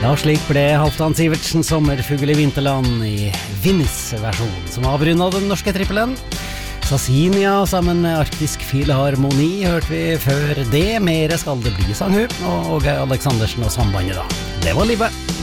Ja, slik ble Halvdan Sivertsen sommerfugl i vinterland i Vinnis versjon, som avrundet den norske trippelen. Sassinia sammen med Arktisk Filharmoni hørte vi før det. Mere skal det bli, sang hun, og Åge Aleksandersen og sambandet da. Det var livet.